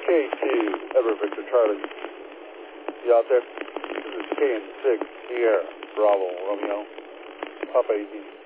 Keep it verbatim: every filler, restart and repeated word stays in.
K two, Ever Victor Charlie. You out there? This is K N six, Sierra, Bravo, Romeo, Papa eighteen.